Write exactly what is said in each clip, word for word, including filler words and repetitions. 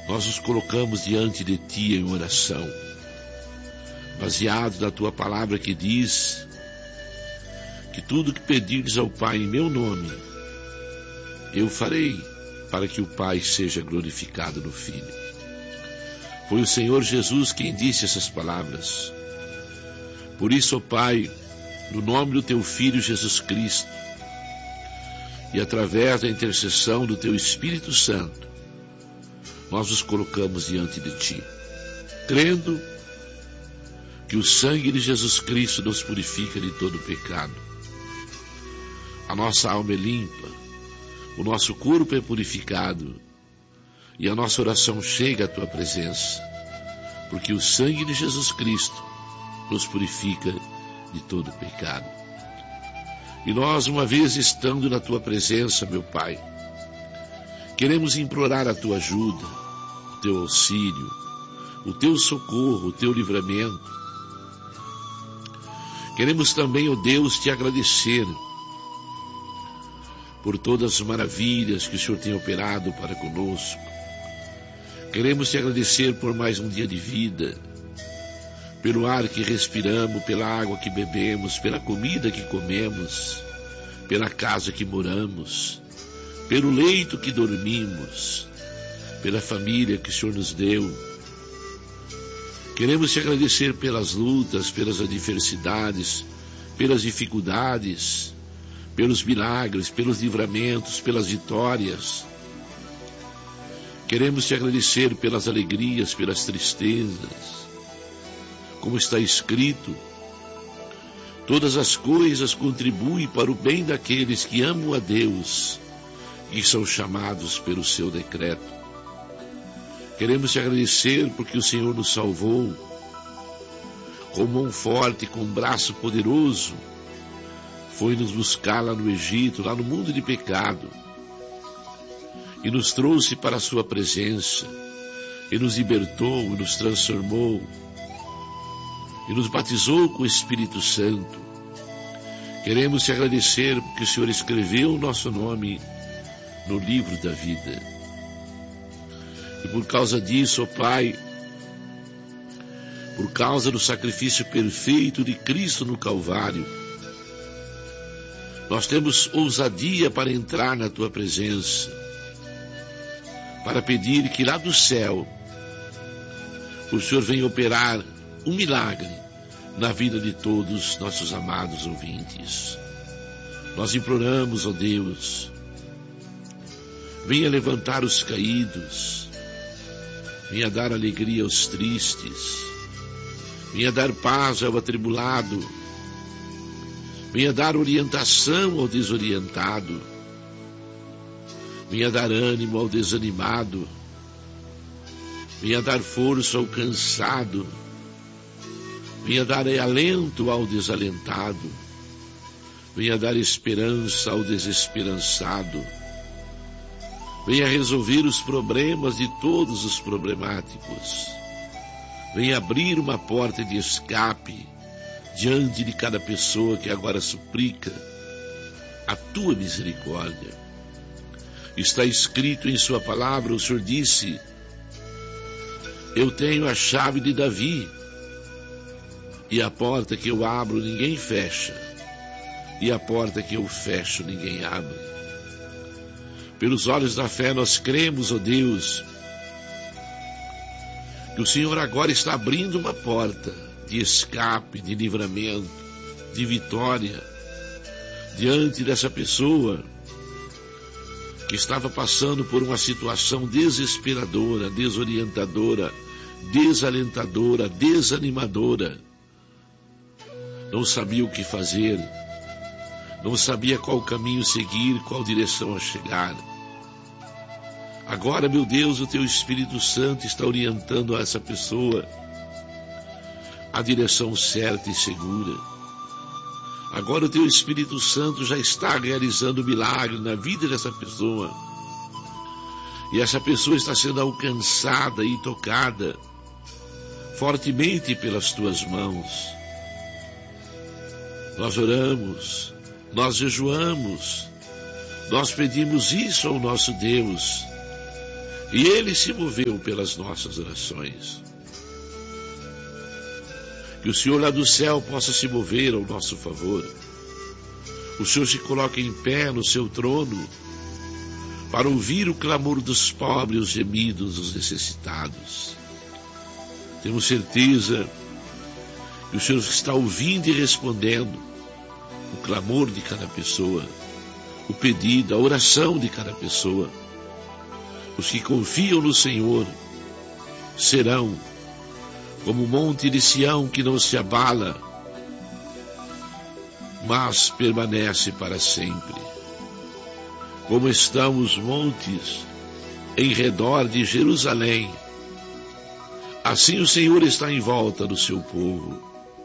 nós nos colocamos diante de Ti em oração, baseado na Tua palavra que diz que tudo que pedires ao Pai em meu nome, eu farei, para que o Pai seja glorificado no Filho. Foi o Senhor Jesus quem disse essas palavras. Por isso, ó Pai, no nome do Teu Filho Jesus Cristo, e através da intercessão do Teu Espírito Santo, nós nos colocamos diante de Ti, crendo que o sangue de Jesus Cristo nos purifica de todo pecado. A nossa alma é limpa, o nosso corpo é purificado, e a nossa oração chega à Tua presença, porque o sangue de Jesus Cristo nos purifica de todo pecado. E nós, uma vez estando na Tua presença, meu Pai, queremos implorar a Tua ajuda, o Teu auxílio, o Teu socorro, o Teu livramento. Queremos também, ó Deus, Te agradecer por todas as maravilhas que o Senhor tem operado para conosco. Queremos Te agradecer por mais um dia de vida, pelo ar que respiramos, pela água que bebemos, pela comida que comemos, pela casa que moramos, pelo leito que dormimos, pela família que o Senhor nos deu. Queremos Te agradecer pelas lutas, pelas adversidades, pelas dificuldades, pelos milagres, pelos livramentos, pelas vitórias. Queremos Te agradecer pelas alegrias, pelas tristezas. Como está escrito, todas as coisas contribuem para o bem daqueles que amam a Deus e são chamados pelo Seu decreto. Queremos Te agradecer porque o Senhor nos salvou com mão forte, com um braço poderoso. Foi nos buscar lá no Egito, lá no mundo de pecado, e nos trouxe para a Sua presença, e nos libertou, e nos transformou, e nos batizou com o Espírito Santo. Queremos Te agradecer porque o Senhor escreveu o nosso nome no livro da vida. E por causa disso, ó Pai, por causa do sacrifício perfeito de Cristo no Calvário, nós temos ousadia para entrar na Tua presença, para pedir que lá do céu o Senhor venha operar um milagre na vida de todos nossos amados ouvintes. Nós imploramos, ó Deus, venha levantar os caídos, venha dar alegria aos tristes, venha dar paz ao atribulado, venha dar orientação ao desorientado, venha dar ânimo ao desanimado, venha dar força ao cansado, venha dar alento ao desalentado, venha dar esperança ao desesperançado, venha resolver os problemas de todos os problemáticos, venha abrir uma porta de escape diante de cada pessoa que agora suplica a Tua misericórdia. Está escrito em Sua palavra, o Senhor disse: eu tenho a chave de Davi, e a porta que eu abro ninguém fecha, e a porta que eu fecho ninguém abre. Pelos olhos da fé nós cremos, ó Deus, que o Senhor agora está abrindo uma porta de escape, de livramento, de vitória, diante dessa pessoa que estava passando por uma situação desesperadora, desorientadora, desalentadora, desanimadora. Não sabia o que fazer, não sabia qual caminho seguir, qual direção a chegar. Agora, meu Deus, o Teu Espírito Santo está orientando a essa pessoa a direção certa e segura. Agora o Teu Espírito Santo já está realizando milagre na vida dessa pessoa. E essa pessoa está sendo alcançada e tocada fortemente pelas Tuas mãos. Nós oramos, nós jejuamos, nós pedimos isso ao nosso Deus, E Ele se moveu pelas nossas orações. Que o Senhor lá do céu possa se mover ao nosso favor. O Senhor se coloque em pé no seu trono para ouvir o clamor dos pobres, os gemidos dos necessitados. Temos certeza que o Senhor está ouvindo e respondendo o clamor de cada pessoa, o pedido, a oração de cada pessoa. Os que confiam no Senhor serão como o monte de Sião que não se abala, mas permanece para sempre. Como estão os montes em redor de Jerusalém, assim o Senhor está em volta do seu povo.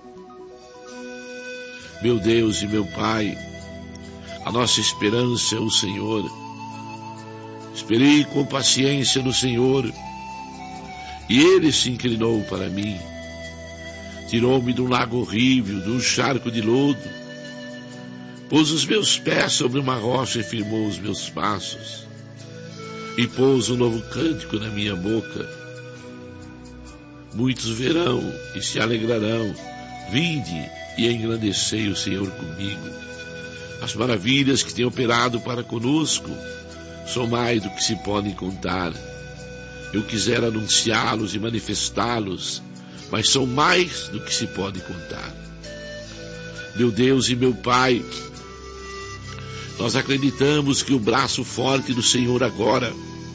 Meu Deus e meu Pai, a nossa esperança é o Senhor. Esperei com paciência no Senhor, e Ele se inclinou para mim. Tirou-me de um lago horrível, de um charco de lodo, pôs os meus pés sobre uma rocha e firmou os meus passos, e pôs um novo cântico na minha boca. Muitos verão e se alegrarão. Vinde e engrandecei o Senhor comigo. As maravilhas que tem operado para conosco são mais do que se podem contar. Eu quisera anunciá-los e manifestá-los, mas são mais do que se pode contar. Meu Deus e meu Pai, nós acreditamos que o braço forte do Senhor agora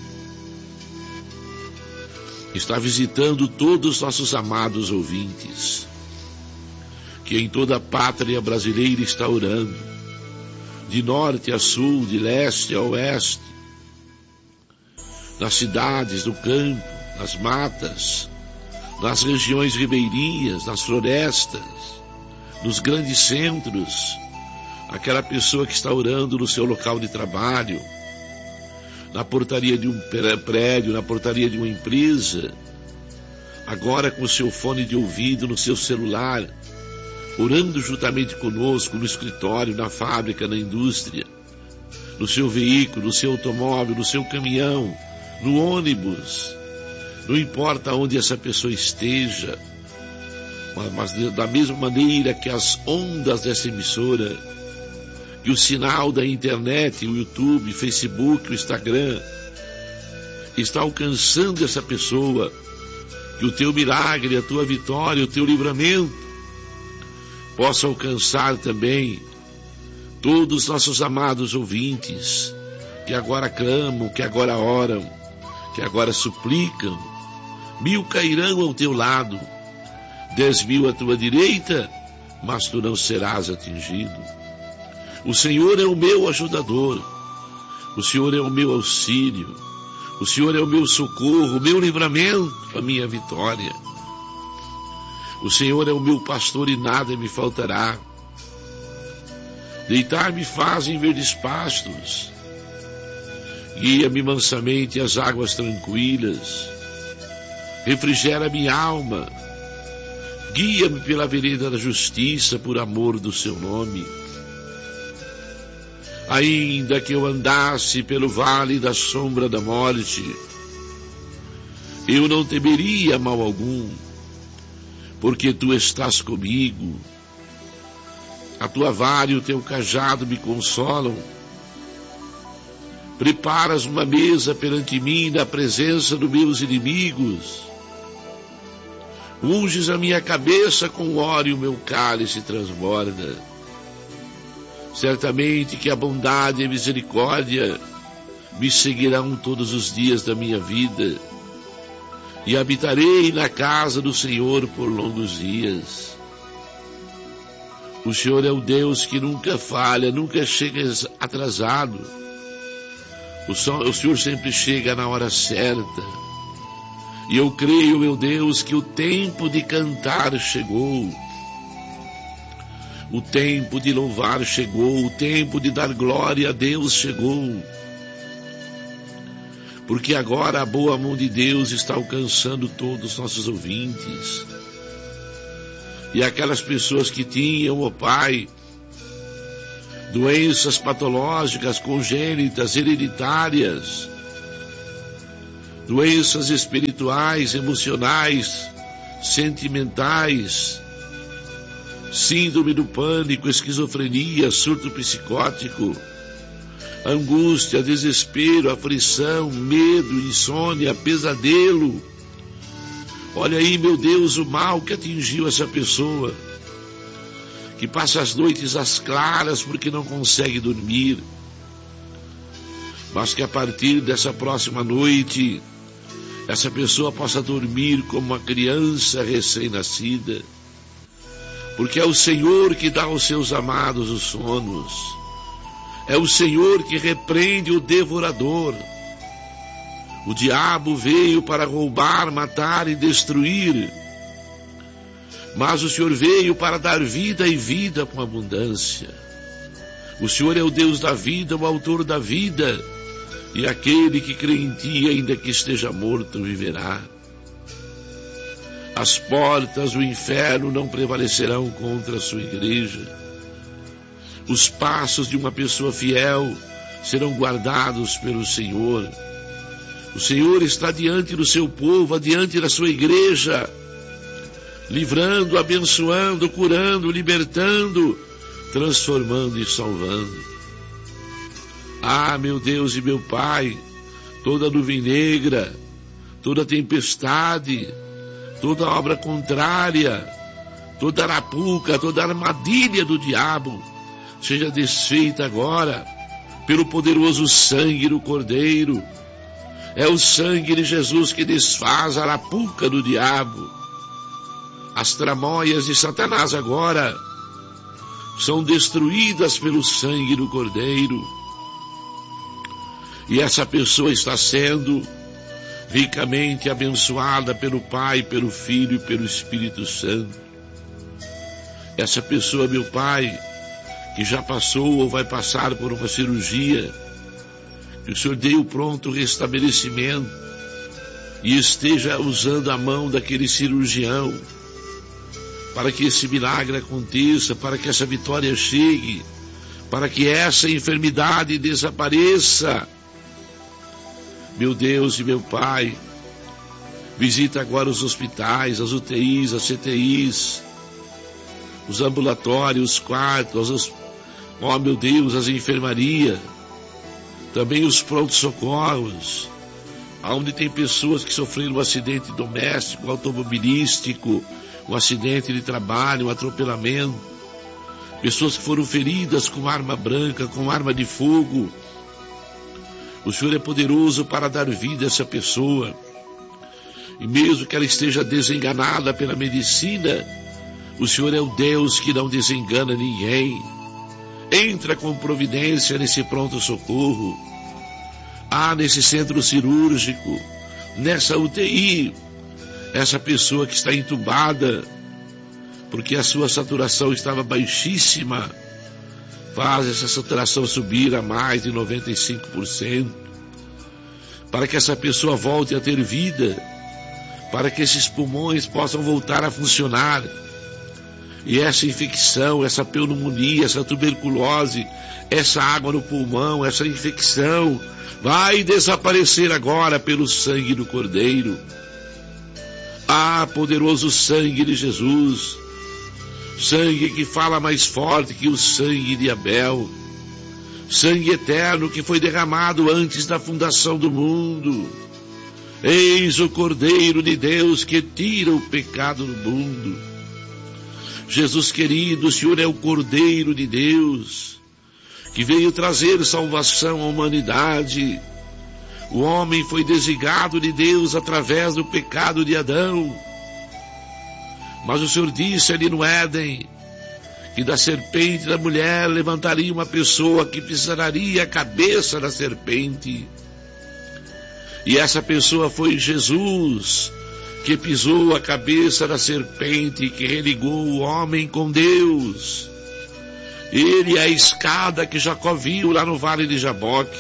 está visitando todos os nossos amados ouvintes, que em toda a pátria brasileira está orando, de norte a sul, de leste a oeste, nas cidades, no campo, nas matas, nas regiões ribeirinhas, nas florestas, nos grandes centros, aquela pessoa que está orando no seu local de trabalho, na portaria de um prédio, na portaria de uma empresa, agora com o seu fone de ouvido no seu celular, orando juntamente conosco no escritório, na fábrica, na indústria, no seu veículo, no seu automóvel, no seu caminhão, no ônibus, não importa onde essa pessoa esteja, mas da mesma maneira que as ondas dessa emissora, que o sinal da internet, o YouTube, o Facebook, o Instagram, está alcançando essa pessoa, que o teu milagre, a tua vitória, o teu livramento possa alcançar também todos os nossos amados ouvintes, que agora clamam, que agora oram, que agora suplicam. Mil cairão ao teu lado, dez mil à tua direita, mas tu não serás atingido. O Senhor é o meu ajudador, o Senhor é o meu auxílio, o Senhor é o meu socorro, o meu livramento, a minha vitória. O Senhor é o meu pastor e nada me faltará. Deitar-me faz em verdes pastos, guia-me mansamente às águas tranquilas, refrigera minha alma, guia-me pela vereda da justiça por amor do seu nome. Ainda que eu andasse pelo vale da sombra da morte, eu não temeria mal algum, porque tu estás comigo. A tua vara e o teu cajado me consolam. Preparas uma mesa perante mim na presença dos meus inimigos. Unges a minha cabeça com óleo e o meu cálice transborda. Certamente que a bondade e a misericórdia me seguirão todos os dias da minha vida, e habitarei na casa do Senhor por longos dias. O Senhor é o Deus que nunca falha, nunca chega atrasado. O Senhor sempre chega na hora certa. E eu creio, meu Deus, que o tempo de cantar chegou. O tempo de louvar chegou, o tempo de dar glória a Deus chegou. Porque agora a boa mão de Deus está alcançando todos os nossos ouvintes. E aquelas pessoas que tinham, ó Pai, doenças patológicas, congênitas, hereditárias, doenças espirituais, emocionais, sentimentais, síndrome do pânico, esquizofrenia, surto psicótico, angústia, desespero, aflição, medo, insônia, pesadelo. Olha aí, meu Deus, o mal que atingiu essa pessoa, que passa as noites às claras porque não consegue dormir, mas que a partir dessa próxima noite, essa pessoa possa dormir como uma criança recém-nascida, porque é o Senhor que dá aos seus amados os sonos, é o Senhor que repreende o devorador. O diabo veio para roubar, matar e destruir, mas o Senhor veio para dar vida e vida com abundância. O Senhor é o Deus da vida, o autor da vida, e aquele que crê em ti, ainda que esteja morto, viverá. As portas do inferno não prevalecerão contra a sua igreja. Os passos de uma pessoa fiel serão guardados pelo Senhor. O Senhor está diante do seu povo, diante da sua igreja, livrando, abençoando, curando, libertando, transformando e salvando. Ah, meu Deus e meu Pai, toda nuvem negra, toda tempestade, toda obra contrária, toda arapuca, toda armadilha do diabo, seja desfeita agora pelo poderoso sangue do Cordeiro. É o sangue de Jesus que desfaz a arapuca do diabo. As tramóias de Satanás agora são destruídas pelo sangue do Cordeiro. E essa pessoa está sendo ricamente abençoada pelo Pai, pelo Filho e pelo Espírito Santo. Essa pessoa, meu Pai, que já passou ou vai passar por uma cirurgia, que o Senhor dê o pronto restabelecimento e esteja usando a mão daquele cirurgião para que esse milagre aconteça, para que essa vitória chegue, para que essa enfermidade desapareça. Meu Deus e meu Pai, visita agora os hospitais, as U T Is, as C T Is, os ambulatórios, os quartos, os, ó meu Deus, as enfermarias, também os prontos-socorros, onde tem pessoas que sofreram um acidente doméstico, automobilístico, um acidente de trabalho, um atropelamento, pessoas que foram feridas com arma branca, com arma de fogo. O Senhor é poderoso para dar vida a essa pessoa. E mesmo que ela esteja desenganada pela medicina, o Senhor é o Deus que não desengana ninguém. Entra com providência nesse pronto-socorro. Ah, nesse centro cirúrgico, nessa U T I, essa pessoa que está entubada, porque a sua saturação estava baixíssima, faz essa saturação subir a mais de noventa e cinco por cento, para que essa pessoa volte a ter vida, para que esses pulmões possam voltar a funcionar, e essa infecção, essa pneumonia, essa tuberculose, essa água no pulmão, essa infecção, vai desaparecer agora pelo sangue do Cordeiro. Ah, poderoso sangue de Jesus, sangue que fala mais forte que o sangue de Abel, sangue eterno que foi derramado antes da fundação do mundo. Eis o Cordeiro de Deus que tira o pecado do mundo. Jesus querido, o Senhor é o Cordeiro de Deus, que veio trazer salvação à humanidade. O homem foi desligado de Deus através do pecado de Adão. Mas o Senhor disse ali no Éden, que da serpente da mulher levantaria uma pessoa que pisaria a cabeça da serpente. E essa pessoa foi Jesus, que pisou a cabeça da serpente, que religou o homem com Deus. Ele é a escada que Jacó viu lá no vale de Jaboque,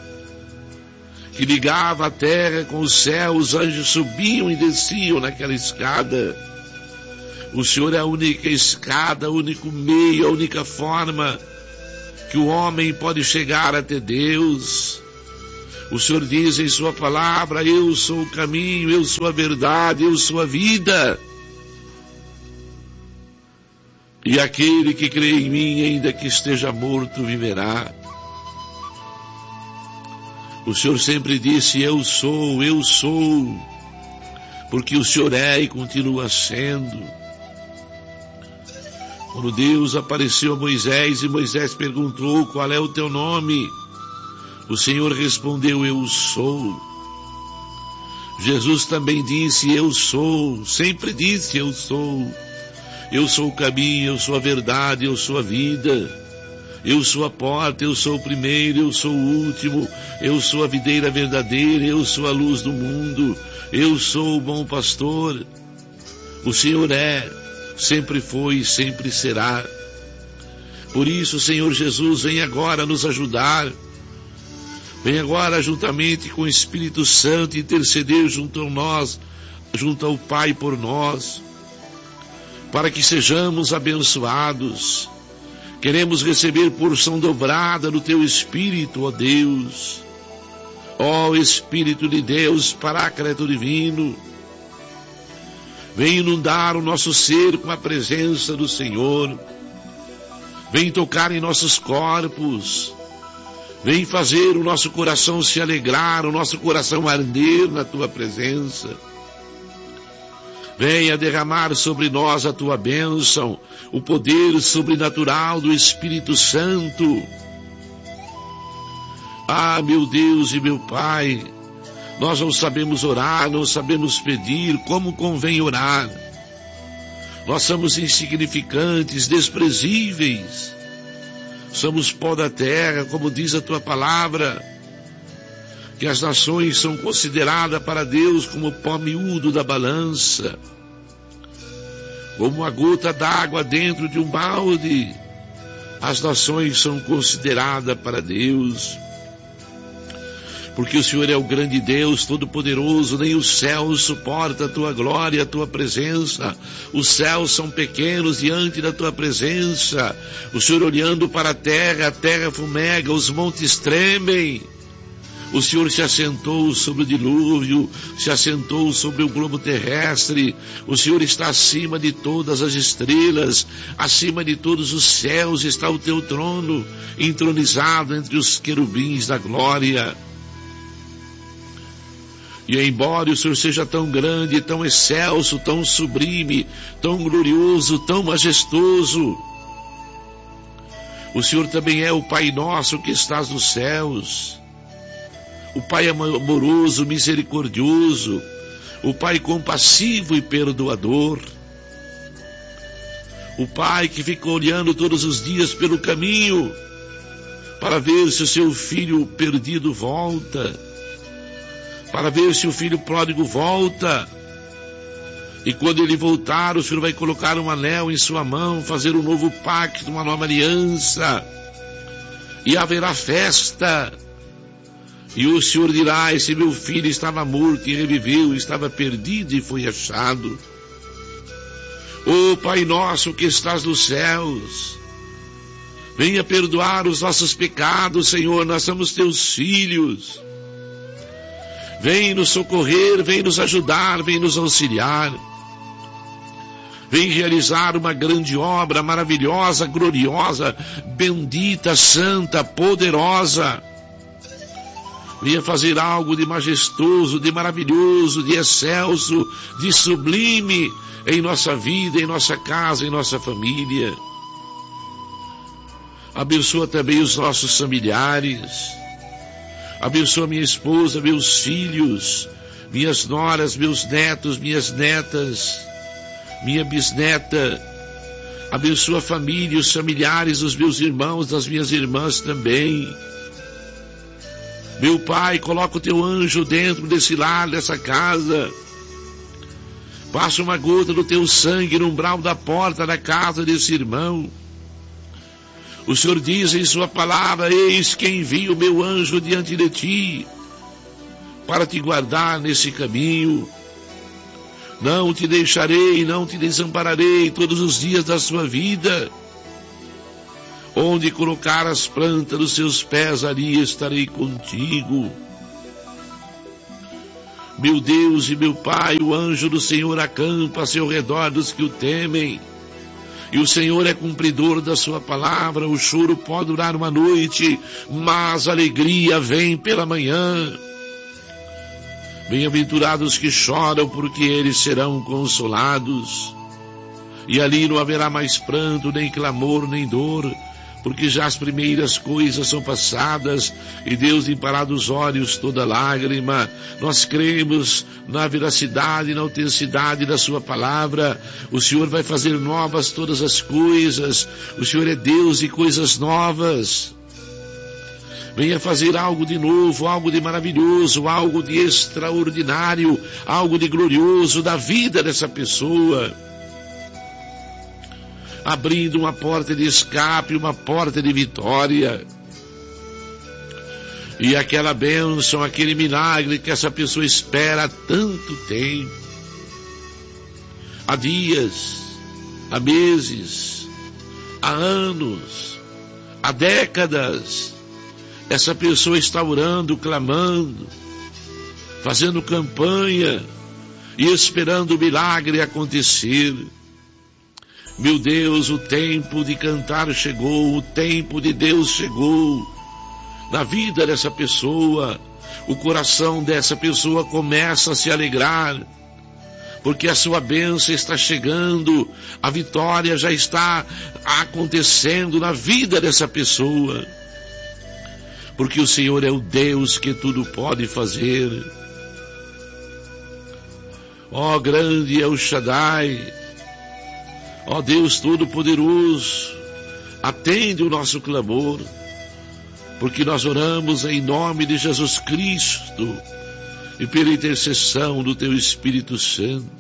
que ligava a terra com o céu. Os anjos subiam e desciam naquela escada. O Senhor é a única escada, o único meio, a única forma que o homem pode chegar até Deus. O Senhor diz em sua palavra: eu sou o caminho, eu sou a verdade, eu sou a vida. E aquele que crê em mim, ainda que esteja morto, viverá. O Senhor sempre disse: eu sou, eu sou, porque o Senhor é e continua sendo. Quando Deus apareceu a Moisés e Moisés perguntou: qual é o teu nome? O Senhor respondeu: eu sou. Jesus também disse: eu sou, sempre disse: eu sou. Eu sou o caminho, eu sou a verdade, eu sou a vida. Eu sou a porta, eu sou o primeiro, eu sou o último. Eu sou a videira verdadeira, eu sou a luz do mundo. Eu sou o bom pastor. O Senhor é, sempre foi e sempre será. Por isso, Senhor Jesus, vem agora nos ajudar. Vem agora, juntamente com o Espírito Santo, interceder junto a nós, junto ao Pai por nós, para que sejamos abençoados. Queremos receber porção dobrada do Teu Espírito, ó Deus. Ó Espírito de Deus, Paráclito divino, vem inundar o nosso ser com a presença do Senhor. Vem tocar em nossos corpos. Vem fazer o nosso coração se alegrar, o nosso coração arder na Tua presença. Venha derramar sobre nós a Tua bênção, o poder sobrenatural do Espírito Santo. Ah, meu Deus e meu Pai, nós não sabemos orar, não sabemos pedir como convém orar. Nós somos insignificantes, desprezíveis. Somos pó da terra, como diz a Tua palavra, que as nações são consideradas para Deus como pó miúdo da balança, como uma gota d'água dentro de um balde. As nações são consideradas para Deus, porque o Senhor é o grande Deus Todo-Poderoso. Nem o céu suporta a Tua glória, a Tua presença. Os céus são pequenos diante da Tua presença. O Senhor olhando para a terra, a terra fumega, os montes tremem. O Senhor se assentou sobre o dilúvio, se assentou sobre o globo terrestre. O Senhor está acima de todas as estrelas, acima de todos os céus está o Teu trono, entronizado entre os querubins da glória. E embora o Senhor seja tão grande, tão excelso, tão sublime, tão glorioso, tão majestoso, o Senhor também é o Pai nosso que estás nos céus. O Pai amoroso, misericordioso, o Pai compassivo e perdoador, o Pai que fica olhando todos os dias pelo caminho para ver se o seu filho perdido volta, para ver se o filho pródigo volta. E quando ele voltar, o Senhor vai colocar um anel em sua mão, fazer um novo pacto, uma nova aliança, e haverá festa. E o Senhor dirá: esse meu filho estava morto e reviveu, estava perdido e foi achado. Ó Pai nosso que estás nos céus, venha perdoar os nossos pecados, Senhor, nós somos Teus filhos. Vem nos socorrer, vem nos ajudar, vem nos auxiliar. Vem realizar uma grande obra, maravilhosa, gloriosa, bendita, santa, poderosa. Venha fazer algo de majestoso, de maravilhoso, de excelso, de sublime em nossa vida, em nossa casa, em nossa família. Abençoa também os nossos familiares. Abençoa minha esposa, meus filhos, minhas noras, meus netos, minhas netas, minha bisneta. Abençoa a família, os familiares dos meus irmãos, das minhas irmãs também. Meu Pai, coloca o Teu anjo dentro desse lar, dessa casa. Passa uma gota do Teu sangue no umbral da porta da casa desse irmão. O Senhor diz em Sua palavra: eis que envio o meu anjo diante de ti, para te guardar nesse caminho. Não te deixarei, não te desampararei todos os dias da sua vida. Onde colocar as plantas dos seus pés, ali estarei contigo. Meu Deus e meu Pai, o anjo do Senhor acampa ao seu redor dos que o temem. E o Senhor é cumpridor da sua palavra. O choro pode durar uma noite, mas a alegria vem pela manhã. Bem-aventurados que choram, porque eles serão consolados. E ali não haverá mais pranto, nem clamor, nem dor, porque já as primeiras coisas são passadas, e Deus limpará dos olhos toda lágrima. Nós cremos na veracidade e na autenticidade da sua palavra. O Senhor vai fazer novas todas as coisas. O Senhor é Deus de coisas novas. Venha fazer algo de novo, algo de maravilhoso, algo de extraordinário, algo de glorioso da vida dessa pessoa. Abrindo uma porta de escape, uma porta de vitória. E aquela bênção, aquele milagre que essa pessoa espera há tanto tempo. Há dias, há meses, há anos, há décadas. Essa pessoa está orando, clamando, fazendo campanha e esperando o milagre acontecer. Meu Deus, o tempo de cantar chegou, o tempo de Deus chegou. Na vida dessa pessoa, o coração dessa pessoa começa a se alegrar, porque a sua bênção está chegando, a vitória já está acontecendo na vida dessa pessoa. Porque o Senhor é o Deus que tudo pode fazer. Ó grande é o Shaddai, ó Deus Todo-Poderoso, atende o nosso clamor, porque nós oramos em nome de Jesus Cristo e pela intercessão do Teu Espírito Santo.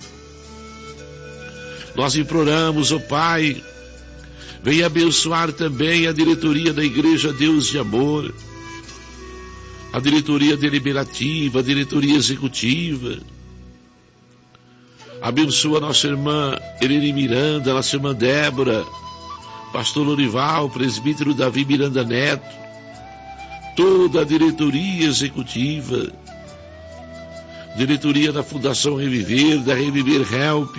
Nós imploramos, ó Pai, venha abençoar também a diretoria da Igreja Deus de Amor, a diretoria deliberativa, a diretoria executiva. Abençoa nossa irmã Helene Miranda, nossa irmã Débora, pastor Lorival, presbítero Davi Miranda Neto, toda a diretoria executiva, diretoria da Fundação Reviver, da Reviver Help.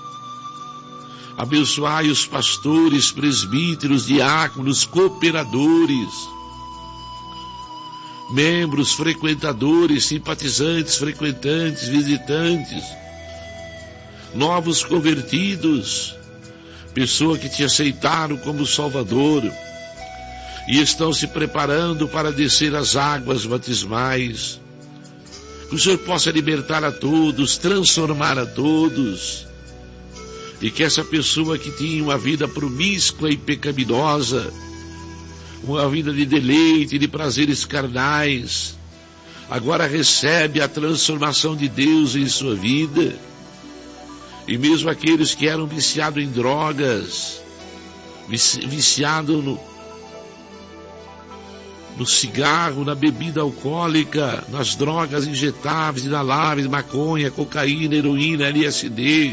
Abençoai os pastores, presbíteros, diáconos, cooperadores, membros, frequentadores, simpatizantes, frequentantes, visitantes, novos convertidos, pessoas que te aceitaram como Salvador e estão se preparando para descer as águas batismais. Que o Senhor possa libertar a todos, transformar a todos, e que essa pessoa que tinha uma vida promíscua e pecaminosa, uma vida de deleite, de prazeres carnais, agora recebe a transformação de Deus em sua vida. E mesmo aqueles que eram viciados em drogas, viciados no, no cigarro, na bebida alcoólica, nas drogas injetáveis, inaláveis, maconha, cocaína, heroína, L S D.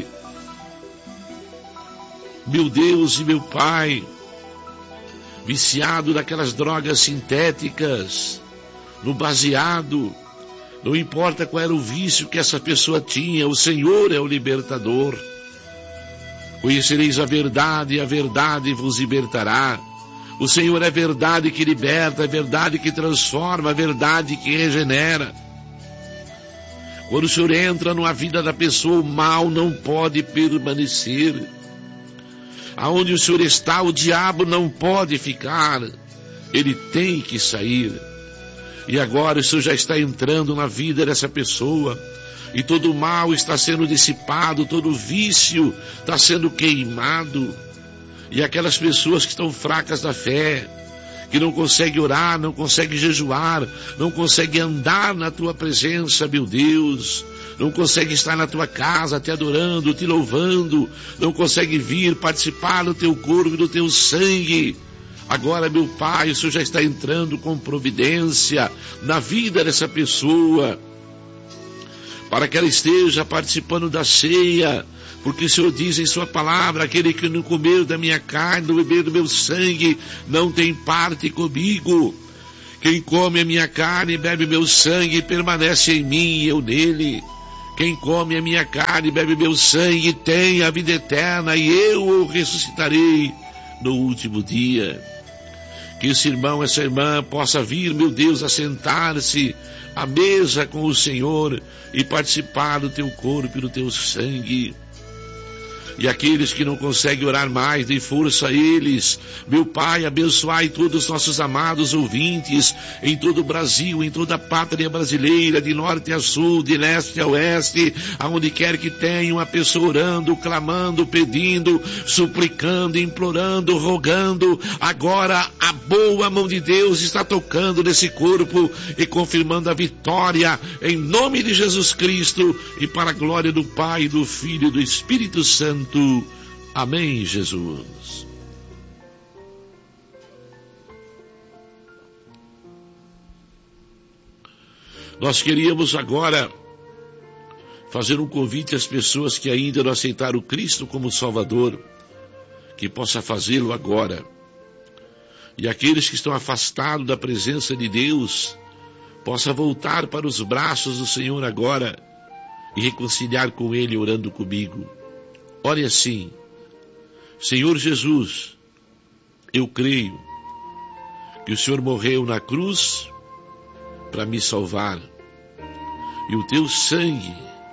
Meu Deus e meu Pai, viciado naquelas drogas sintéticas, no baseado, não importa qual era o vício que essa pessoa tinha, o Senhor é o libertador. Conhecereis a verdade, e a verdade vos libertará. O Senhor é verdade que liberta, é verdade que transforma, é verdade que regenera. Quando o Senhor entra numa vida da pessoa, o mal não pode permanecer. Aonde o Senhor está, o diabo não pode ficar, ele tem que sair. E agora o Senhor já está entrando na vida dessa pessoa, e todo o mal está sendo dissipado, todo o vício está sendo queimado. E aquelas pessoas que estão fracas da fé, que não conseguem orar, não conseguem jejuar, não conseguem andar na tua presença, meu Deus, não consegue estar na tua casa te adorando, te louvando, não consegue vir participar do teu corpo e do teu sangue. Agora, meu Pai, o Senhor já está entrando com providência na vida dessa pessoa, para que ela esteja participando da ceia, porque o Senhor diz em sua palavra: aquele que não comer da minha carne, não beber do meu sangue, não tem parte comigo. Quem come a minha carne e bebe meu sangue, permanece em mim e eu nele. Quem come a minha carne e bebe meu sangue tem a vida eterna, e eu o ressuscitarei no último dia. Que esse irmão, essa irmã possa vir, meu Deus, a sentar-se à mesa com o Senhor e participar do teu corpo e do teu sangue. E aqueles que não conseguem orar mais, dê força a eles. Meu Pai, abençoai todos os nossos amados ouvintes em todo o Brasil, em toda a pátria brasileira, de norte a sul, de leste a oeste, aonde quer que tenha uma pessoa orando, clamando, pedindo, suplicando, implorando, rogando. Agora a boa mão de Deus está tocando nesse corpo e confirmando a vitória em nome de Jesus Cristo e para a glória do Pai, do Filho e do Espírito Santo. Amém, Jesus. Nós queríamos agora fazer um convite às pessoas que ainda não aceitaram Cristo como Salvador, que possa fazê-lo agora. E aqueles que estão afastados da presença de Deus, possa voltar para os braços do Senhor agora e reconciliar com Ele orando comigo. Ore assim: Senhor Jesus, eu creio que o Senhor morreu na cruz para me salvar, e o teu sangue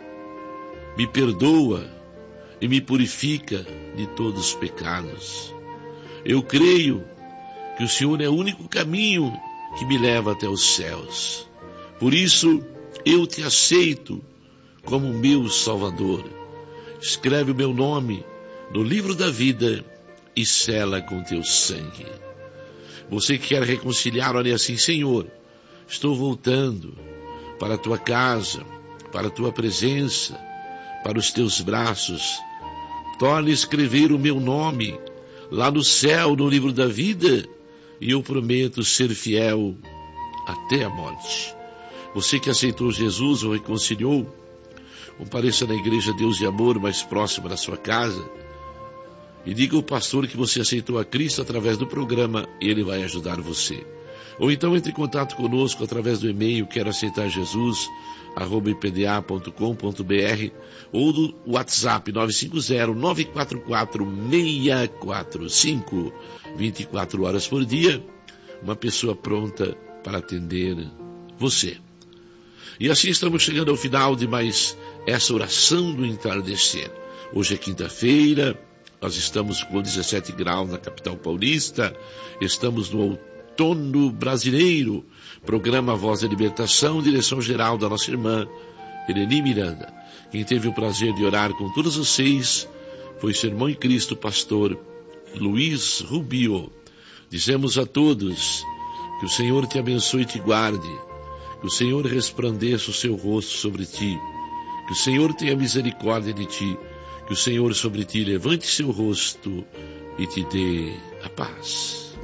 me perdoa e me purifica de todos os pecados. Eu creio que o Senhor é o único caminho que me leva até os céus. Por isso, eu te aceito como meu Salvador. Escreve o meu nome no livro da vida e sela com teu sangue. Você que quer reconciliar, olha assim: Senhor, estou voltando para a tua casa, para a tua presença, para os teus braços. Torne a escrever o meu nome lá no céu, no livro da vida, e eu prometo ser fiel até a morte. Você que aceitou Jesus ou reconciliou, compareça na igreja Deus e Amor mais próxima da sua casa e diga ao pastor que você aceitou a Cristo através do programa, e ele vai ajudar você. Ou então entre em contato conosco através do e-mail quero aceitar Jesus arroba i p d a ponto com ponto b r ou do WhatsApp nove cinco zero, nove quatro quatro, seis quatro cinco. vinte e quatro horas por dia, uma pessoa pronta para atender você. E assim estamos chegando ao final de mais essa oração do entardecer. Hoje é quinta-feira, nós estamos com dezessete graus na capital paulista, estamos no outono brasileiro, programa Voz da Libertação, direção geral da nossa irmã Eleni Miranda. Quem teve o prazer de orar com todos vocês foi seu irmão em Cristo, pastor Luiz Rubio. Dizemos a todos que o Senhor te abençoe e te guarde, que o Senhor resplandeça o seu rosto sobre ti, que o Senhor tenha misericórdia de ti, que o Senhor sobre ti levante seu rosto e te dê a paz.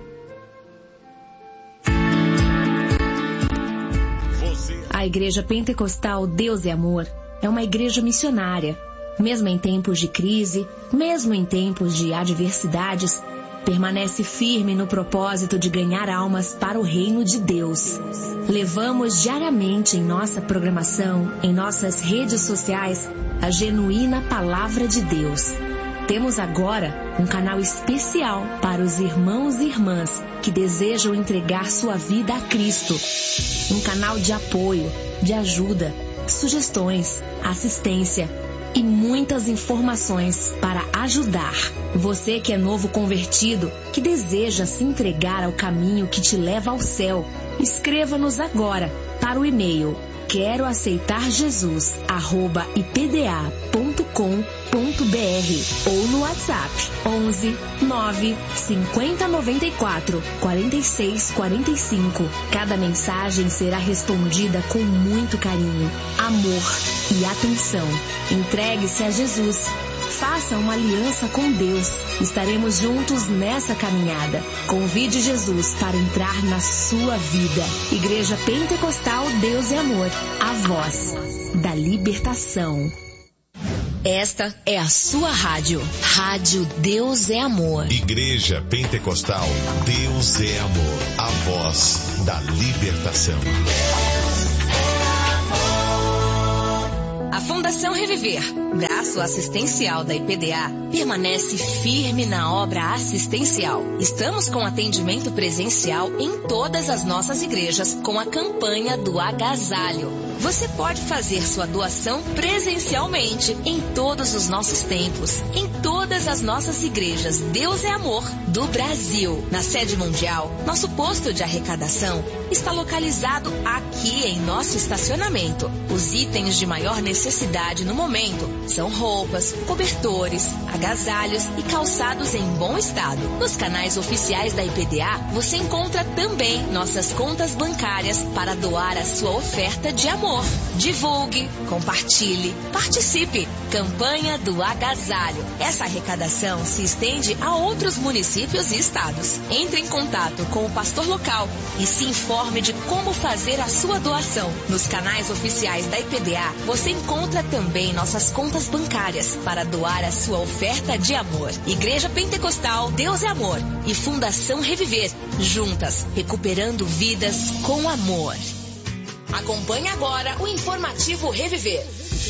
A Igreja Pentecostal Deus é Amor é uma igreja missionária. Mesmo em tempos de crise, mesmo em tempos de adversidades, permanece firme no propósito de ganhar almas para o reino de Deus. Levamos diariamente em nossa programação, em nossas redes sociais, a genuína Palavra de Deus. Temos agora um canal especial para os irmãos e irmãs que desejam entregar sua vida a Cristo. Um canal de apoio, de ajuda, sugestões, assistência e muitas informações para ajudar. Você que é novo convertido, que deseja se entregar ao caminho que te leva ao céu, escreva-nos agora para o e-mail quero aceitar Jesus arroba i p d a ponto com ponto b r ou no WhatsApp onze, nove, cinquenta, noventa e quatro, quarenta e seis, quarenta e cinco. Cada mensagem será respondida com muito carinho, amor e atenção. Entregue-se a Jesus. Faça uma aliança com Deus. Estaremos juntos nessa caminhada. Convide Jesus para entrar na sua vida. Igreja Pentecostal Deus é Amor, a voz da libertação. Esta é a sua rádio. Rádio Deus é Amor. Igreja Pentecostal Deus é Amor, a voz da libertação. A Fundação Reviver, braço assistencial da I P D A, permanece firme na obra assistencial. Estamos com atendimento presencial em todas as nossas igrejas com a campanha do agasalho. Você pode fazer sua doação presencialmente em todos os nossos templos, em todas as nossas igrejas Deus é Amor do Brasil. Na sede mundial, nosso posto de arrecadação está localizado aqui em nosso estacionamento. Os itens de maior necessidade no momento são roupas, cobertores, agasalhos e calçados em bom estado. Nos canais oficiais da I P D A, você encontra também nossas contas bancárias para doar a sua oferta de amor. Divulgue, compartilhe, participe. Campanha do agasalho. Essa arrecadação se estende a outros municípios e estados. Entre em contato com o pastor local e se informe de como fazer a sua doação. Nos canais oficiais da I P D A, você encontra também nossas contas bancárias para doar a sua oferta de amor. Igreja Pentecostal Deus é Amor e Fundação Reviver, juntas, recuperando vidas com amor. Acompanhe agora o informativo Reviver.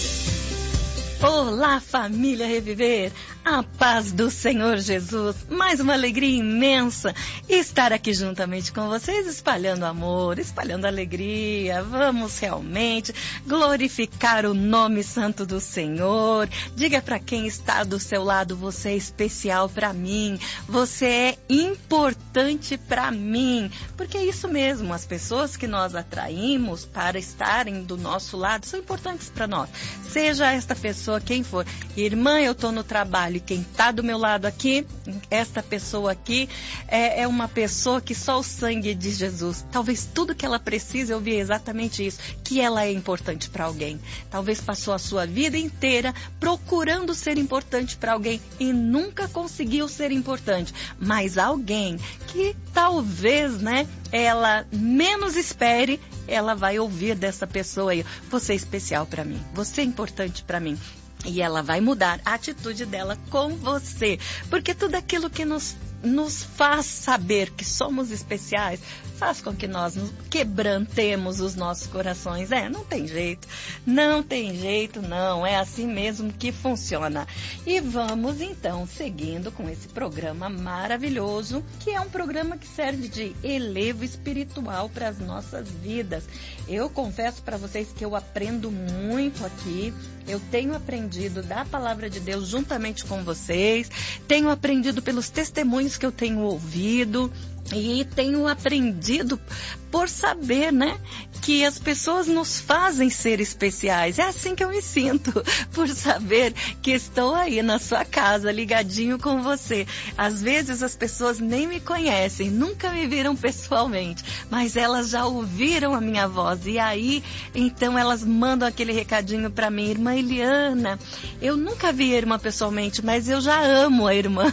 Olá, família Reviver, a paz do Senhor Jesus, mais uma alegria imensa estar aqui juntamente com vocês, espalhando amor, espalhando alegria. Vamos realmente glorificar o nome santo do Senhor. Diga para quem está do seu lado: você é especial para mim, você é importante para mim, porque é isso mesmo, as pessoas que nós atraímos para estarem do nosso lado são importantes para nós, seja esta pessoa quem for. Irmã, eu estou no trabalho e quem está do meu lado aqui, esta pessoa aqui é, é uma pessoa que só o sangue de Jesus, talvez tudo que ela precisa, eu vi exatamente isso, que ela é importante para alguém. Talvez passou a sua vida inteira procurando ser importante para alguém e nunca conseguiu ser importante, mas alguém que talvez, né, ela menos espere, ela vai ouvir dessa pessoa aí: você é especial para mim, você é importante para mim. E ela vai mudar a atitude dela com você. Porque tudo aquilo que nos, nos faz saber que somos especiais faz com que nós nos quebrantemos os nossos corações. É, não tem jeito. Não tem jeito, não. É assim mesmo que funciona. E vamos, então, seguindo com esse programa maravilhoso, que é um programa que serve de elevo espiritual para as nossas vidas. Eu confesso para vocês que eu aprendo muito aqui. Eu tenho aprendido da palavra de Deus juntamente com vocês. Tenho aprendido pelos testemunhos que eu tenho ouvido. E tenho aprendido por saber, né, que as pessoas nos fazem ser especiais. É assim que eu me sinto, por saber que estou aí na sua casa, ligadinho com você. Às vezes as pessoas nem me conhecem, nunca me viram pessoalmente, mas elas já ouviram a minha voz. E aí, então elas mandam aquele recadinho para mim: irmã Eliana, eu nunca vi a irmã pessoalmente, mas eu já amo a irmã.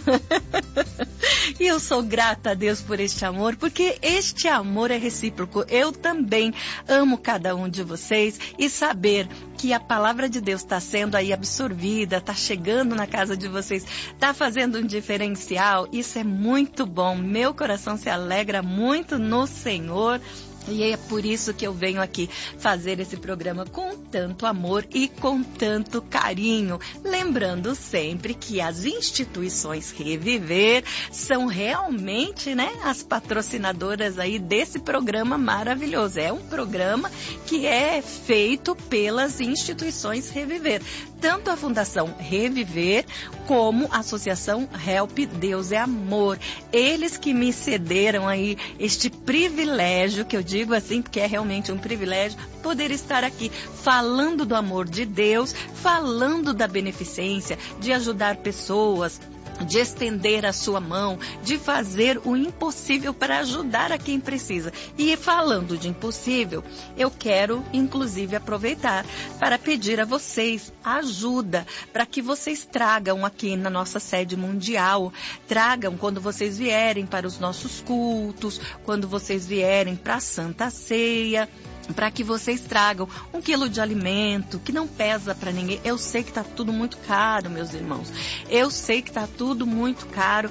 E eu sou grata a Deus por este amor, porque este amor é recíproco. Eu também amo cada um de vocês, e saber que a palavra de Deus está sendo aí absorvida, está chegando na casa de vocês, está fazendo um diferencial, isso é muito bom. Meu coração se alegra muito no Senhor. E é por isso que eu venho aqui fazer esse programa com tanto amor e com tanto carinho. Lembrando sempre que as instituições Reviver são realmente, né, as patrocinadoras aí desse programa maravilhoso. É um programa que é feito pelas instituições Reviver. Tanto a Fundação Reviver como a Associação Help Deus é Amor. Eles que me cederam aí este privilégio, que eu digo Digo assim porque é realmente um privilégio poder estar aqui falando do amor de Deus, falando da beneficência, de ajudar pessoas, de estender a sua mão, de fazer o impossível para ajudar a quem precisa. E falando de impossível, eu quero inclusive aproveitar para pedir a vocês ajuda, para que vocês tragam aqui na nossa sede mundial, tragam quando vocês vierem para os nossos cultos, quando vocês vierem para a Santa Ceia. para que vocês tragam um quilo de alimento que não pesa para ninguém. Eu sei que está tudo muito caro, meus irmãos. Eu sei que está tudo muito caro,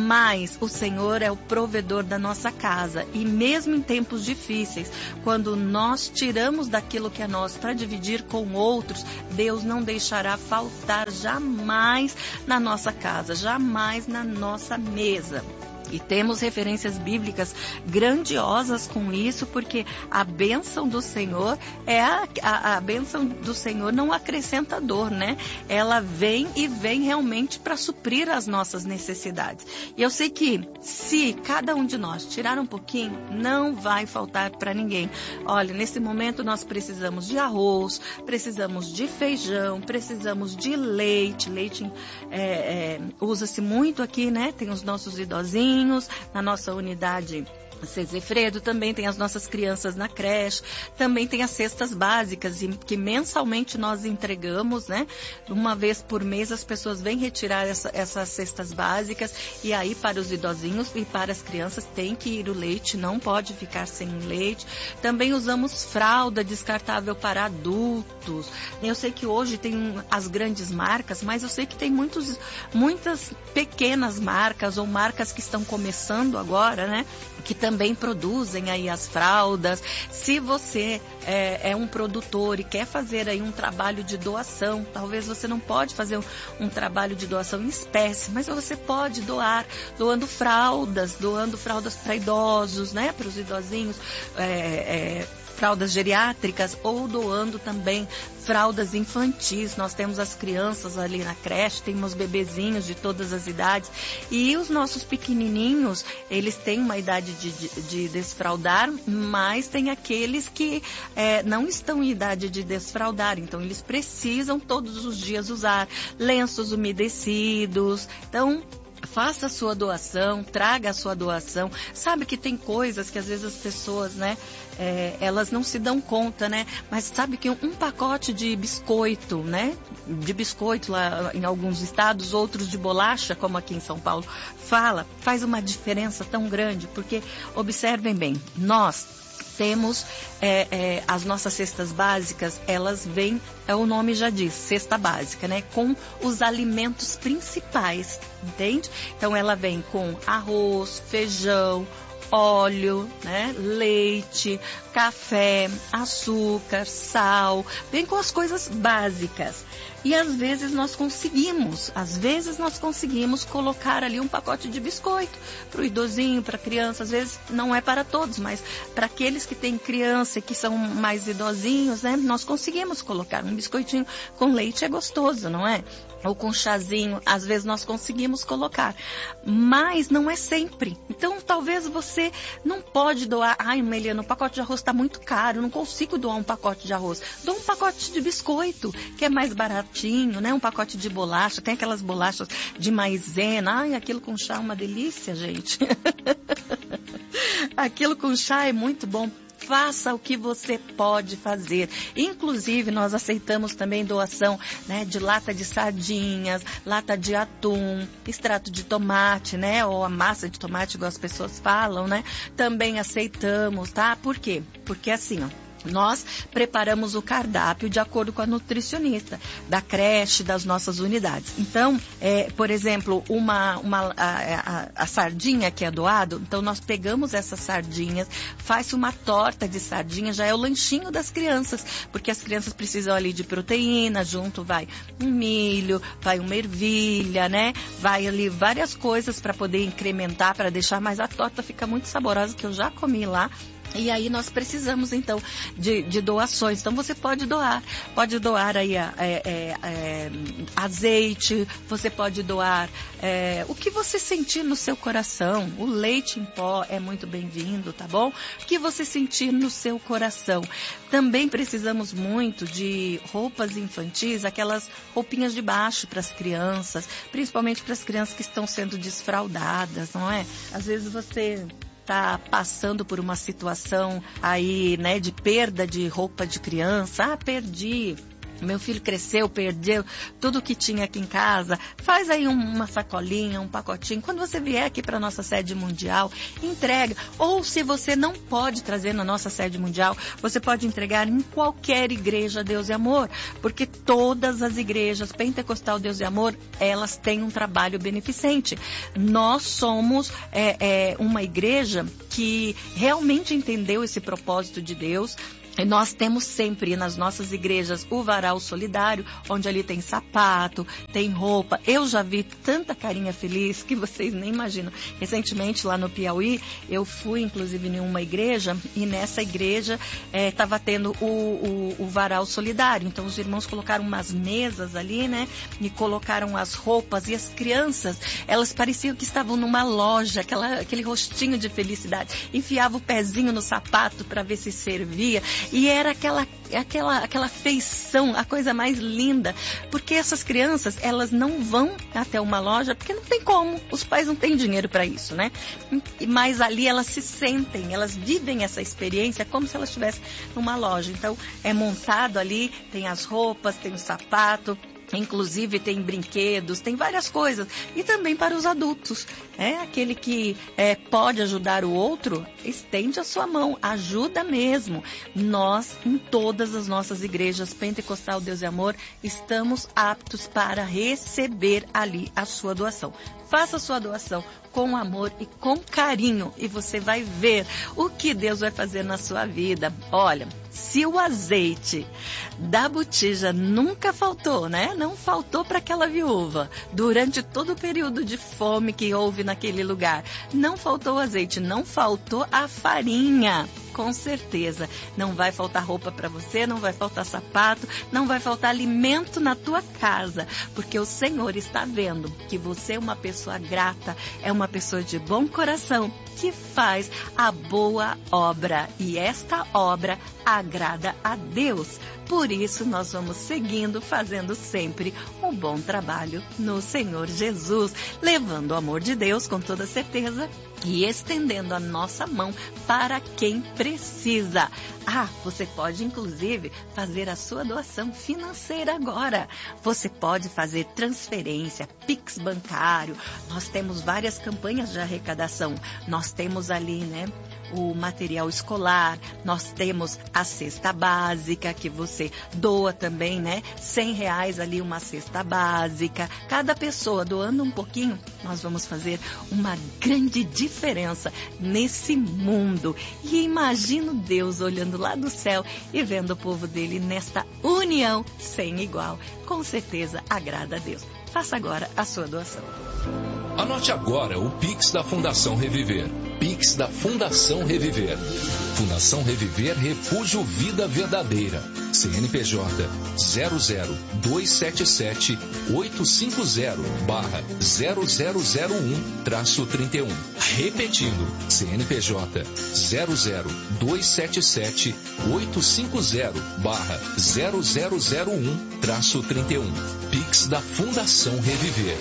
mas o Senhor é o provedor da nossa casa. E mesmo em tempos difíceis, quando nós tiramos daquilo que é nosso para dividir com outros, Deus não deixará faltar jamais na nossa casa, jamais na nossa mesa. E temos referências bíblicas grandiosas com isso, porque a bênção do Senhor é a, a, a bênção do Senhor não acrescenta dor, né? Ela vem e vem realmente para suprir as nossas necessidades. E eu sei que se cada um de nós tirar um pouquinho, não vai faltar para ninguém. Olha, nesse momento nós precisamos de arroz, precisamos de feijão, precisamos de leite. Leite é, é, usa-se muito aqui, né? Tem os nossos idosinhos na nossa unidade Cesefredo, também tem as nossas crianças na creche, também tem as cestas básicas que mensalmente nós entregamos, né? Uma vez por mês as pessoas vêm retirar essa, essas cestas básicas, e aí para os idosinhos e para as crianças tem que ir o leite, não pode ficar sem leite. Também usamos fralda descartável para adultos. Eu sei que hoje tem as grandes marcas, mas eu sei que tem muitos, muitas pequenas marcas ou marcas que estão começando agora, né? Que também produzem aí as fraldas. Se você é, é um produtor e quer fazer aí um trabalho de doação, talvez você não pode fazer um, um trabalho de doação em espécie, mas você pode doar, doando fraldas, doando fraldas para idosos, né, para os idosinhos, é, é, fraldas geriátricas, ou doando também fraldas infantis. Nós temos as crianças ali na creche, temos bebezinhos de todas as idades, e os nossos pequenininhos, eles têm uma idade de, de, de desfraldar, mas tem aqueles que é, não estão em idade de desfraldar, então eles precisam todos os dias usar lenços umedecidos. Então, faça a sua doação, traga a sua doação. Sabe que tem coisas que às vezes as pessoas, né, é, elas não se dão conta, né? Mas sabe que um, um pacote de biscoito, né, de biscoito lá em alguns estados, outros de bolacha, como aqui em São Paulo, fala, faz uma diferença tão grande, porque observem bem, nós temos é, é, as nossas cestas básicas, elas vêm, é, o nome já diz, cesta básica, né? Com os alimentos principais, entende? Então ela vem com arroz, feijão, óleo, né? Leite, café, açúcar, sal, vem com as coisas básicas. E às vezes nós conseguimos, às vezes nós conseguimos colocar ali um pacote de biscoito para o idosinho, para a criança. Às vezes não é para todos, mas para aqueles que têm criança e que são mais idosinhos, né? Nós conseguimos colocar um biscoitinho com leite, é gostoso, não é? Ou com chazinho, às vezes nós conseguimos colocar, mas não é sempre. Então talvez você não pode doar, ai Meliana, o pacote de arroz está muito caro, eu não consigo doar um pacote de arroz. Dou um pacote de biscoito, que é mais baratinho, né? Um pacote de bolacha, tem aquelas bolachas de maisena, ai, aquilo com chá é uma delícia, gente. Aquilo com chá é muito bom. Faça o que você pode fazer. Inclusive, nós aceitamos também doação, né, de lata de sardinhas, lata de atum, extrato de tomate, né, ou a massa de tomate, igual as pessoas falam, né. Também aceitamos, tá? Por quê? Porque assim, ó, nós preparamos o cardápio de acordo com a nutricionista da creche, das nossas unidades. Então, é, por exemplo, uma, uma, a, a, a sardinha que é doado, então nós pegamos essas sardinhas, faz uma torta de sardinha, já é o lanchinho das crianças, porque as crianças precisam ali de proteína, junto vai um milho, vai uma ervilha, né? Vai ali várias coisas para poder incrementar, para deixar, mas a torta fica muito saborosa, que eu já comi lá. E aí nós precisamos, então, de, de doações. Então, você pode doar. Pode doar aí é, é, é, azeite, você pode doar é, o que você sentir no seu coração. O leite em pó é muito bem-vindo, tá bom? O que você sentir no seu coração. Também precisamos muito de roupas infantis, aquelas roupinhas de baixo para as crianças, principalmente para as crianças que estão sendo desfraldadas, não é? Às vezes você está passando por uma situação aí, né, de perda de roupa de criança. Ah, perdi. Meu filho cresceu, perdeu tudo que tinha aqui em casa. Faz aí um, uma sacolinha, um pacotinho. Quando você vier aqui para a nossa sede mundial, entrega. Ou se você não pode trazer na nossa sede mundial, você pode entregar em qualquer igreja Deus e Amor. Porque todas as igrejas Pentecostal Deus e Amor, elas têm um trabalho beneficente. Nós somos é, é, uma igreja que realmente entendeu esse propósito de Deus. E nós temos sempre nas nossas igrejas o varal solidário, onde ali tem sapato, tem roupa. Eu já vi tanta carinha feliz que vocês nem imaginam. Recentemente, lá no Piauí, eu fui, inclusive, em uma igreja, e nessa igreja estava é, tendo o, o, o varal solidário. Então, os irmãos colocaram umas mesas ali, né? E colocaram as roupas. E as crianças, elas pareciam que estavam numa loja, aquela, aquele rostinho de felicidade. Enfiava o pezinho no sapato para ver se servia. E era aquela, aquela, aquela feição, a coisa mais linda. Porque essas crianças, elas não vão até uma loja, porque não tem como. Os pais não têm dinheiro para isso, né? Mas ali elas se sentem, elas vivem essa experiência como se elas estivessem numa loja. Então, é montado ali, tem as roupas, tem o sapato. Inclusive tem brinquedos, tem várias coisas. E também para os adultos. É aquele que é, pode ajudar o outro, estende a sua mão, ajuda mesmo. Nós, em todas as nossas igrejas Pentecostal Deus e Amor, estamos aptos para receber ali a sua doação. Faça a sua doação com amor e com carinho e você vai ver o que Deus vai fazer na sua vida. Olha, se o azeite da botija nunca faltou, né? Não faltou para aquela viúva durante todo o período de fome que houve naquele lugar. Não faltou o azeite, não faltou a farinha. Com certeza, não vai faltar roupa para você, não vai faltar sapato, não vai faltar alimento na tua casa, porque o Senhor está vendo que você é uma pessoa grata, é uma pessoa de bom coração, que faz a boa obra, e esta obra agrada a Deus. Por isso, nós vamos seguindo, fazendo sempre um bom trabalho no Senhor Jesus, levando o amor de Deus com toda certeza e estendendo a nossa mão para quem precisa. Ah, você pode inclusive fazer a sua doação financeira agora. Você pode fazer transferência, Pix bancário. Nós temos várias campanhas de arrecadação. Nós temos ali, né, o material escolar, nós temos a cesta básica, que você doa também, né? cem reais ali, uma cesta básica. Cada pessoa doando um pouquinho, nós vamos fazer uma grande diferença nesse mundo. E imagino Deus olhando lá do céu e vendo o povo dele nesta união sem igual. Com certeza agrada a Deus. Faça agora a sua doação. Anote agora o Pix da Fundação Reviver. Pix da Fundação Reviver. Fundação Reviver Refúgio Vida Verdadeira. C N P J zero zero dois sete sete oito cinco zero barra zero zero zero um traço trinta e um. Repetindo, C N P J zero zero dois sete sete oito cinco zero barra zero zero zero um traço trinta e um. Pix da Fundação Reviver.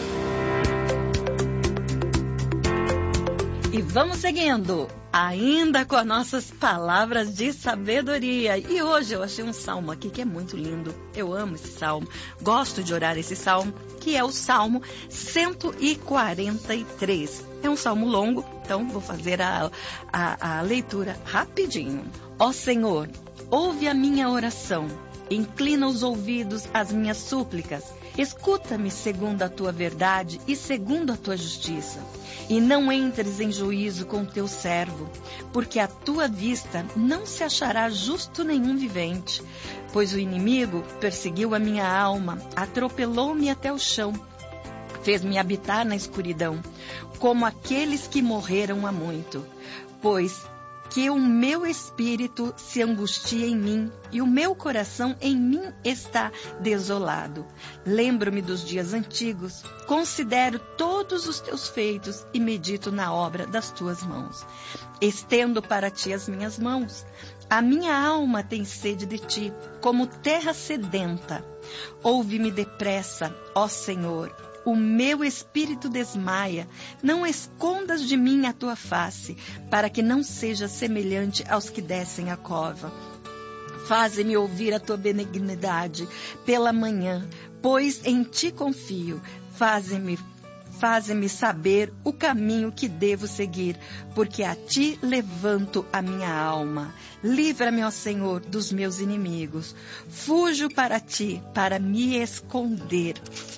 E vamos seguindo, ainda com as nossas palavras de sabedoria. E hoje eu achei um salmo aqui que é muito lindo. Eu amo esse salmo, gosto de orar esse salmo, que é o Salmo cento e quarenta e três. É um salmo longo, então vou fazer a, a, a leitura rapidinho. Ó Senhor, ouve a minha oração, inclina os ouvidos às minhas súplicas. Escuta-me segundo a tua verdade e segundo a tua justiça. E não entres em juízo com teu servo, porque à tua vista não se achará justo nenhum vivente. Pois o inimigo perseguiu a minha alma, atropelou-me até o chão, fez-me habitar na escuridão, como aqueles que morreram há muito. Pois que o meu espírito se angustia em mim e o meu coração em mim está desolado. Lembro-me dos dias antigos, considero todos os teus feitos e medito na obra das tuas mãos. Estendo para ti as minhas mãos. A minha alma tem sede de ti, como terra sedenta. Ouve-me depressa, ó Senhor. O meu espírito desmaia, não escondas de mim a tua face, para que não seja semelhante aos que descem a cova. Faze-me ouvir a tua benignidade pela manhã, pois em ti confio. Faze-me Faze-me saber o caminho que devo seguir, porque a ti levanto a minha alma. Livra-me, ó Senhor, dos meus inimigos. Fujo para ti, para me esconder.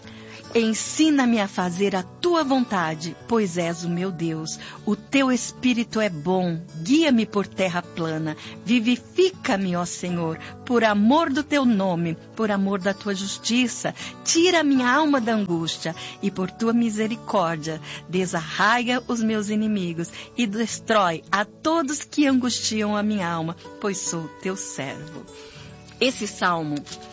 Ensina-me a fazer a tua vontade, pois és o meu Deus. O teu espírito é bom, guia-me por terra plana. Vivifica-me, ó Senhor, por amor do teu nome, por amor da tua justiça. Tira a minha alma da angústia e por tua misericórdia desarraiga os meus inimigos e destrói a todos que angustiam a minha alma, pois sou teu servo. Esse salmo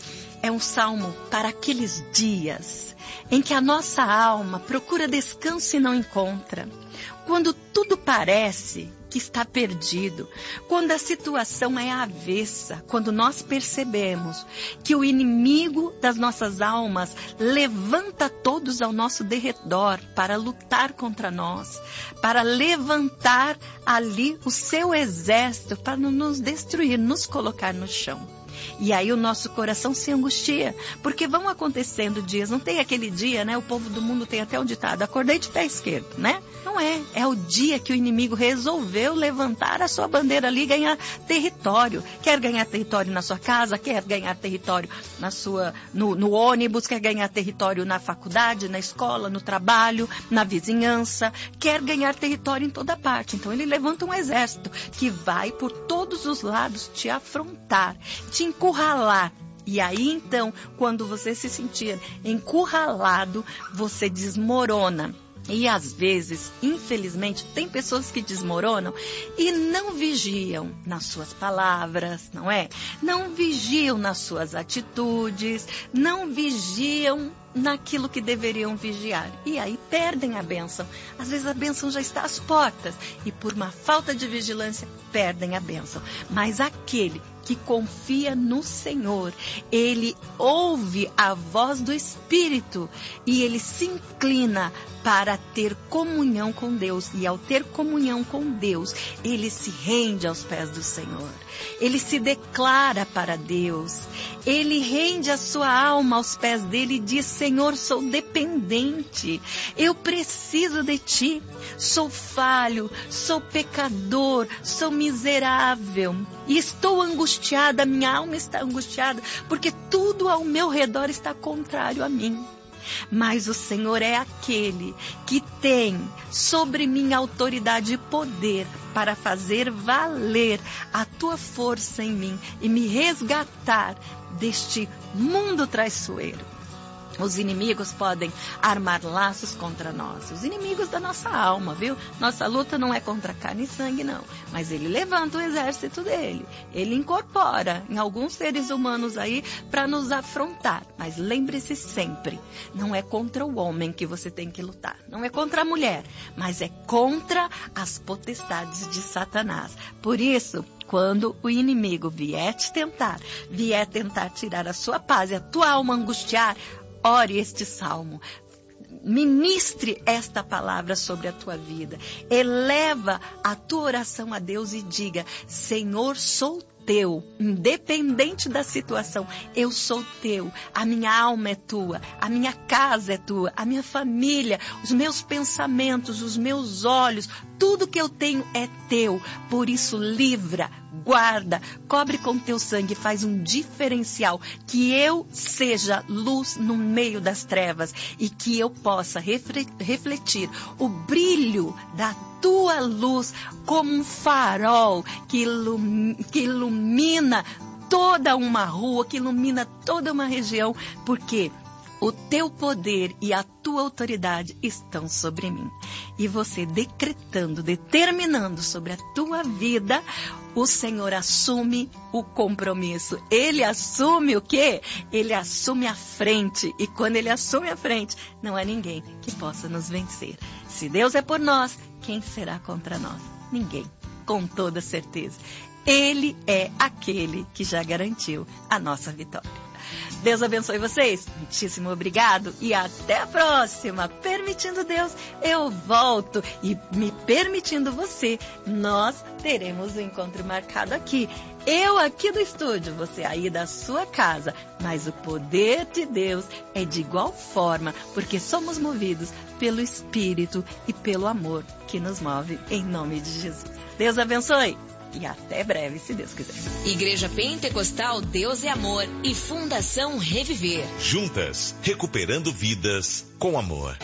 é um salmo para aqueles dias em que a nossa alma procura descanso e não encontra. Quando tudo parece que está perdido, quando a situação é avessa, quando nós percebemos que o inimigo das nossas almas levanta todos ao nosso derredor para lutar contra nós, para levantar ali o seu exército para nos destruir, nos colocar no chão. E aí o nosso coração se angustia, porque vão acontecendo dias, não tem aquele dia, né? O povo do mundo tem até o ditado, acordei de pé esquerdo, né? Não é, é o dia que o inimigo resolveu levantar a sua bandeira ali e ganhar território. Quer ganhar território na sua casa, quer ganhar território na sua, no, no ônibus, quer ganhar território na faculdade, na escola, no trabalho, na vizinhança, quer ganhar território em toda parte. Então ele levanta um exército que vai por todos os lados te afrontar, te encurralar. E aí então, quando você se sentir encurralado, você desmorona. E às vezes, infelizmente, tem pessoas que desmoronam e não vigiam nas suas palavras, não é? Não vigiam nas suas atitudes, não vigiam naquilo que deveriam vigiar. E aí perdem a bênção. Às vezes a bênção já está às portas e por uma falta de vigilância perdem a bênção. Mas aquele que confia no Senhor, ele ouve a voz do Espírito e ele se inclina para ter comunhão com Deus. E ao ter comunhão com Deus, ele se rende aos pés do Senhor. Ele se declara para Deus. Ele rende a sua alma aos pés dele e diz: Senhor, sou dependente. Eu preciso de ti. Sou falho, sou pecador, sou miserável. E estou angustiada, minha alma está angustiada, porque tudo ao meu redor está contrário a mim. Mas o Senhor é aquele que tem sobre mim autoridade e poder para fazer valer a tua força em mim e me resgatar deste mundo traiçoeiro. Os inimigos podem armar laços contra nós, os inimigos da nossa alma, viu? Nossa luta não é contra carne e sangue, não. Mas ele levanta o exército dele, ele incorpora em alguns seres humanos aí para nos afrontar. Mas lembre-se sempre, não é contra o homem que você tem que lutar, não é contra a mulher, mas é contra as potestades de Satanás. Por isso, quando o inimigo vier te tentar, vier tentar tirar a sua paz e a tua alma angustiar, ore este salmo, ministre esta palavra sobre a tua vida, eleva a tua oração a Deus e diga: Senhor, sou teu, independente da situação, eu sou teu, a minha alma é tua, a minha casa é tua, a minha família, os meus pensamentos, os meus olhos, tudo que eu tenho é teu, por isso livra, guarda, cobre com teu sangue, faz um diferencial, que eu seja luz no meio das trevas e que eu possa refletir o brilho da tua luz como um farol que ilumina, que ilumina toda uma rua, que ilumina toda uma região, porque o teu poder e a tua autoridade estão sobre mim. E você decretando, determinando sobre a tua vida, o Senhor assume o compromisso. Ele assume o quê? Ele assume a frente. E quando ele assume a frente, não há ninguém que possa nos vencer. Se Deus é por nós, quem será contra nós? Ninguém, com toda certeza. Ele é aquele que já garantiu a nossa vitória. Deus abençoe vocês. Muitíssimo obrigado e até a próxima. Permitindo Deus, eu volto. E me permitindo você, nós teremos um encontro marcado aqui Eu aqui do estúdio, você aí da sua casa. Mas o poder de Deus é de igual forma, porque somos movidos pelo Espírito e pelo amor que nos move em nome de Jesus. Deus abençoe e até breve, se Deus quiser. Igreja Pentecostal Deus é Amor e Fundação Reviver. Juntas, recuperando vidas com amor.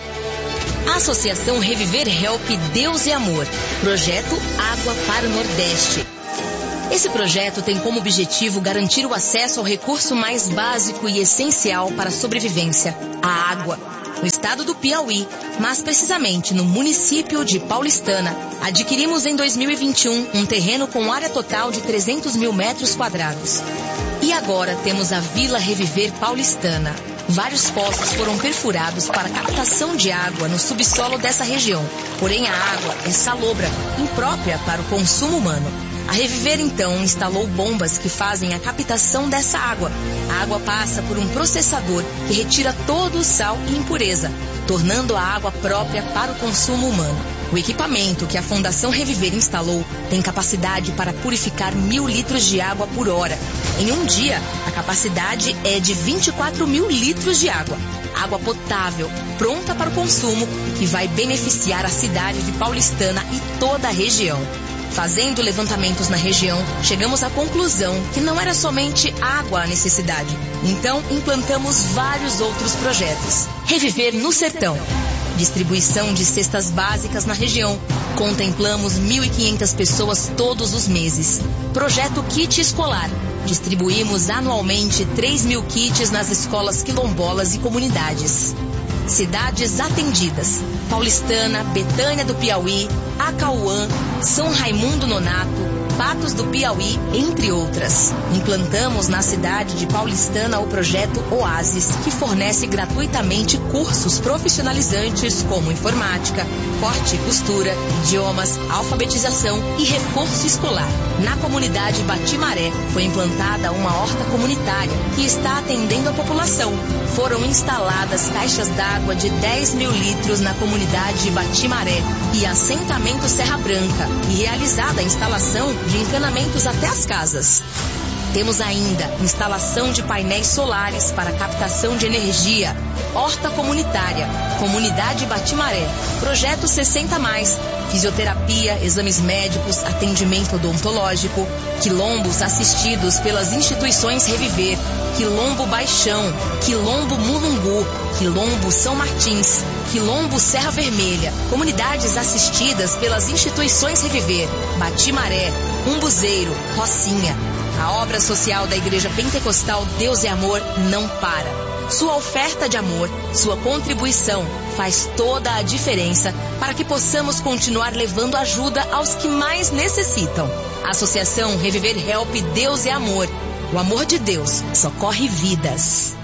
Associação Reviver Help Deus é Amor. Projeto Água para o Nordeste. Esse projeto tem como objetivo garantir o acesso ao recurso mais básico e essencial para a sobrevivência, a água. No estado do Piauí, mas precisamente no município de Paulistana, adquirimos em dois mil e vinte e um um terreno com área total de trezentos mil metros quadrados. E agora temos a Vila Reviver Paulistana. Vários poços foram perfurados para captação de água no subsolo dessa região. Porém, a água é salobra, imprópria para o consumo humano. A Reviver, então, instalou bombas que fazem a captação dessa água. A água passa por um processador que retira todo o sal e impureza, tornando a água própria para o consumo humano. O equipamento que a Fundação Reviver instalou tem capacidade para purificar mil litros de água por hora. Em um dia, a capacidade é de vinte e quatro mil litros de água. Água potável, pronta para o consumo, que vai beneficiar a cidade de Paulistana e toda a região. Fazendo levantamentos na região, chegamos à conclusão que não era somente água a necessidade. Então, implantamos vários outros projetos. Reviver no Sertão. Distribuição de cestas básicas na região. Contemplamos mil e quinhentas pessoas todos os meses. Projeto Kit Escolar. Distribuímos anualmente três mil kits nas escolas quilombolas e comunidades. Cidades atendidas: Paulistana, Betânia do Piauí, Acauã, São Raimundo Nonato, Patos do Piauí, entre outras. Implantamos na cidade de Paulistana o projeto Oasis, que fornece gratuitamente cursos profissionalizantes como informática, corte e costura, idiomas, alfabetização e reforço escolar. Na comunidade Batimaré foi implantada uma horta comunitária que está atendendo a população. Foram instaladas caixas d'água de dez mil litros na comunidade Batimaré e assentamento Serra Branca, e realizada a instalação de encanamentos até as casas. Temos ainda instalação de painéis solares para captação de energia, horta comunitária, comunidade Batimaré, projeto sessenta mais, fisioterapia, exames médicos, atendimento odontológico, quilombos assistidos pelas instituições Reviver, Quilombo Baixão, Quilombo Mulungu, Quilombo São Martins, Quilombo Serra Vermelha, comunidades assistidas pelas instituições Reviver, Batimaré, Umbuzeiro, Rocinha. A obra social da Igreja Pentecostal Deus é Amor não para. Sua oferta de amor, sua contribuição faz toda a diferença para que possamos continuar levando ajuda aos que mais necessitam. Associação Reviver Help Deus é Amor. O amor de Deus socorre vidas.